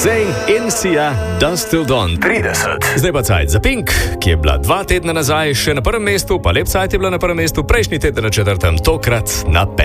Zayn in Sia, Dusk Till Dawn 30. Zdaj pa cajt za Pink, ki je bila 2 tedna nazaj še na prvem mestu, pa lep cajt je bila na prvem mestu, prejšnji teden na 4., tokrat na 5.